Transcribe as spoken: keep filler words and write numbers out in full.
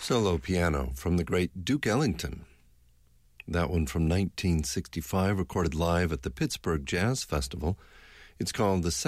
Solo piano from the great Duke Ellington. That one from nineteen sixty-five, recorded live at the Pittsburgh Jazz Festival. It's called The